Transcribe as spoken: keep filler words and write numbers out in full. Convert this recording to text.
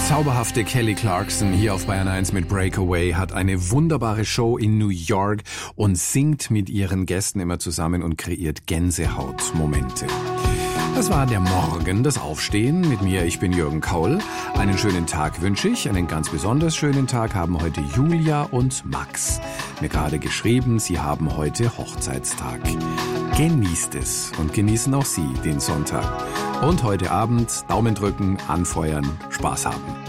zauberhafte Kelly Clarkson hier auf Bayern eins mit Breakaway hat eine wunderbare Show in New York und singt mit ihren Gästen immer zusammen und kreiert Gänsehautmomente. Das war der Morgen, das Aufstehen mit mir. Ich bin Jürgen Kaul. Einen schönen Tag wünsche ich. Einen ganz besonders schönen Tag haben heute Julia und Max mir gerade geschrieben. Sie haben heute Hochzeitstag. Genießt es und genießen auch Sie den Sonntag. Und heute Abend Daumen drücken, anfeuern, Spaß haben.